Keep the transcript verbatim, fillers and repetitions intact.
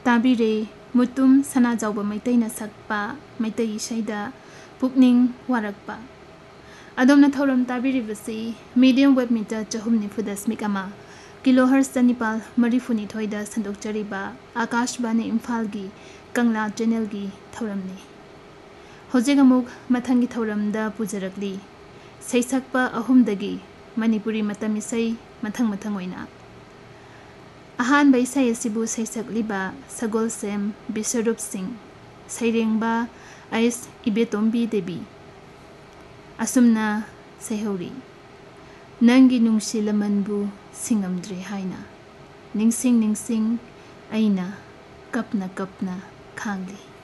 ताबिरे Mutum सनाजाउबा मैतैना सकपा Meitei इसाइदा पुकनिंग वारकपा अदोमना थौरम ताबिरिबसी medium wave metre चहुम निफुदा स्मिक अमा kilohertz चनिपाल मरीफुनी थोइदा संदोकचरिबा Akashvani इम्फालगी कंगला चैनलगी थौरमनी होजेग अमुक मथंगी थौरमदा पुजरकली सैसकपा अहुमदगी मणिपुरी मतम इसै मथंग मथंग ओइना अहानबा इसै असिबु सैसकलिबा सगोलसेम बिश्वरूप सिंह सैरेंबा आइस इबेतोम्बी देवी असुमना सैहौरी नंगी नुंगसिलमनबु सिंगमद्रे हाइना निंगसिंग निंगसिंग अइना कपना कपना खांगली।